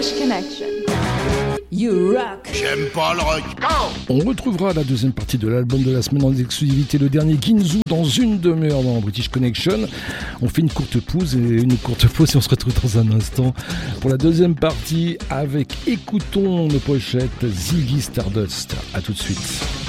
British Connection. You rock. J'aime pas le rock. On retrouvera la deuxième partie de l'album de la semaine en exclusivité, le dernier Ginzu, dans une demi-heure dans British Connection. On fait une courte pause et on se retrouve dans un instant pour la deuxième partie avec Écoutons nos pochettes, Ziggy Stardust. À tout de suite.